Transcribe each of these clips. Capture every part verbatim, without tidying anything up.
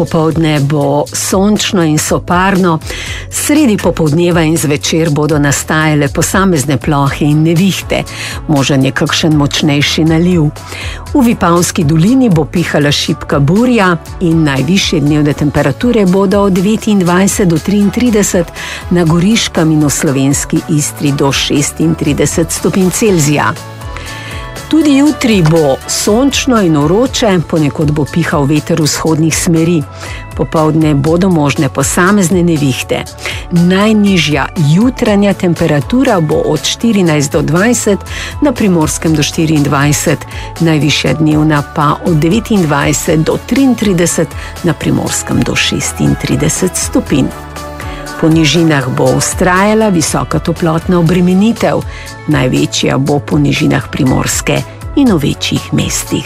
popoldne bo sončno in soparno, sredi popoldneva in zvečer bodo nastajale posamezne plohe in nevihte, možen je kakšen močnejši naliv. V Vipavski dolini bo pihala šibka burja in najvišje dnevne temperature bodo od devetindvajset do triintrideset, na Goriškem in v slovenski Istri do šestintrideset stopinj Celzija. Tudi jutri bo sončno in vroče, ponekod bo pihal veter vzhodnih smeri. Popoldne bodo možne posamezne nevihte. Najnižja jutranja temperatura bo od štirinajst do dvajset, na Primorskem do štiriindvajset, najvišja dnevna pa od devetindvajset do triintrideset, na Primorskem do šestintrideset stopinj. Po nižinah bo vztrajala visoka toplotna obremenitev, največja bo po nižinah Primorske in v večjih mestih.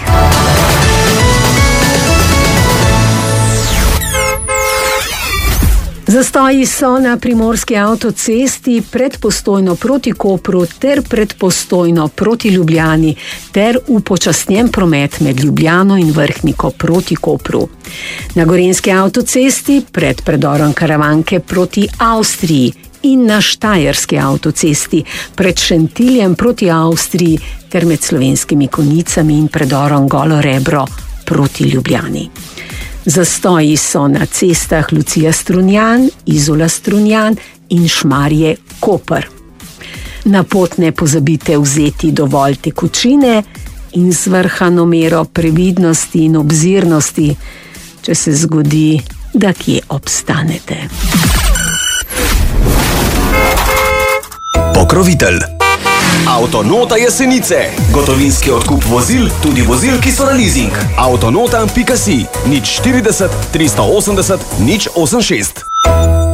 Zastoji so na primorski avtocesti pred Postojno proti Kopru ter pred Postojno proti Ljubljani ter upočasnjen promet med Ljubljano in Vrhniko proti Kopru. Na gorenjski avtocesti pred predorom Karavanke proti Avstriji in na štajerski avtocesti pred Šentiljem proti Avstriji ter med Slovenskimi Konjicami in predorom Golo Rebro proti Ljubljani. Zastoji so na cestah Lucija Strunjan, Izola Strunjan in Šmarje Koper. Na pot ne pozabite vzeti dovolj tekočine in zvrhano mero previdnosti in obzirnosti, če se zgodi, da kje obstanete. Pokrovitelj Avtonota Jesenice. Gotovinski odkup vozil, tudi vozil, ki so na leasing. avtonota pika si, nič štirideset, tristo osemdeset, nič osemdeset šest.